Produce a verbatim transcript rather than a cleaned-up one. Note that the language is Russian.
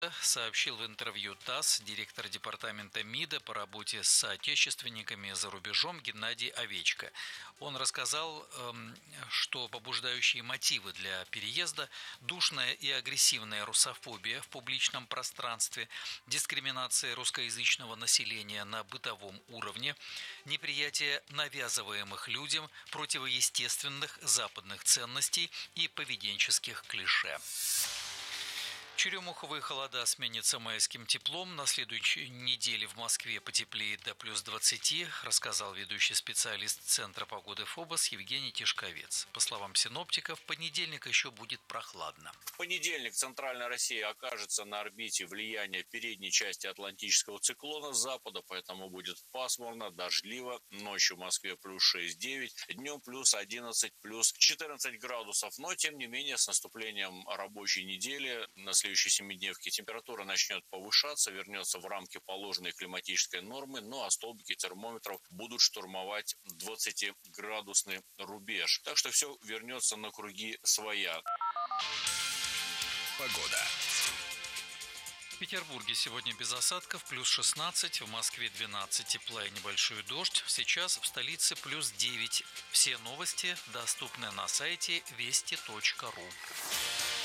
Сообщил в интервью ТАСС директор департамента МИДа по работе с соотечественниками за рубежом Геннадий Овечко. Он рассказал, что побуждающие мотивы для переезда – душная и агрессивная русофобия в публичном пространстве, дискриминация русскоязычного населения на бытовом уровне, неприятие навязываемых людям противоестественных западных ценностей и поведенческих клише. Черемуховые холода сменятся майским теплом. На следующей неделе в Москве потеплеет до плюс двадцати, рассказал ведущий специалист Центра погоды ФОБОС Евгений Тишковец. По словам синоптиков, в понедельник еще будет прохладно. В понедельник центральная Россия окажется на орбите влияния передней части атлантического циклона с запада, поэтому будет пасмурно, дождливо. Ночью в Москве плюс шесть-девять, днем плюс одиннадцать, плюс четырнадцать градусов. Но, тем не менее, с наступлением рабочей недели на следующей семидневке температура начнет повышаться, вернется в рамки положенной климатической нормы, ну а столбики термометров будут штурмовать двадцатиградусный рубеж. Так что все вернется на круги своя. Погода. В Петербурге сегодня без осадков, плюс шестнадцать, в Москве двенадцать, тепла и небольшой дождь. Сейчас в столице плюс девять. Все новости доступны на сайте вести точка ру.